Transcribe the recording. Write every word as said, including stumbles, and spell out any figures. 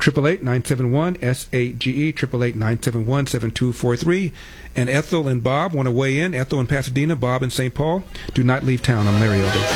eight eight eight, nine seven one, S A G E, eight eight eight, nine seven one, seven two four three. And Ethel and Bob want to weigh in. Ethel in Pasadena, Bob in Saint Paul. Do not leave town. I'm Larry Elder.